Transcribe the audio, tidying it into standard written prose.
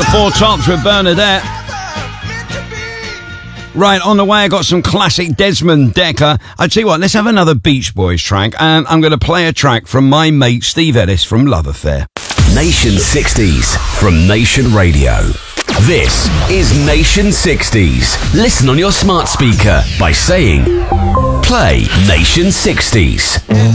The Four Tops with Bernadette. Right, on the way I got some classic Desmond Dekker. I tell you what, let's have another Beach Boys track, and I'm going to play a track from my mate Steve Ellis from Love Affair. Nation 60s from Nation Radio. This is Nation 60s. Listen on your smart speaker by saying, play Nation 60s.